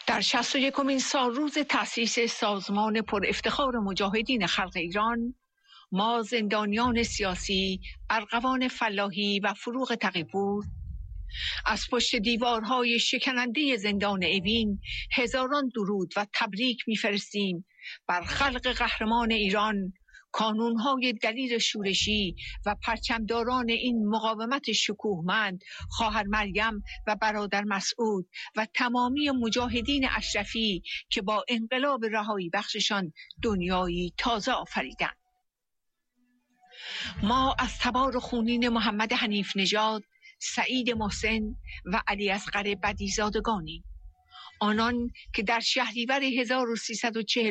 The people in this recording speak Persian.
در 61مین سالروز تأسیس سازمان پر افتخار مجاهدین خلق ایران، ما زندانیان سیاسی، ارغوان فلاحی و فروغ تقی‌پور از پشت دیوارهای شکننده زندان اوین هزاران درود و تبریک می‌فرستیم بر خلق قهرمان ایران، کانونهای دلیر شورشی و پرچمداران این مقاومت شکوهمند، خواهر مریم و برادر مسعود و تمامی مجاهدین اشرفی که با انقلاب رهایی بخششان دنیایی تازه آفریدند. ما از تبار خونین محمد حنیف نژاد، سعید محسن و علی اصغر بدیزادگانیم، آنان که در شهریور 1340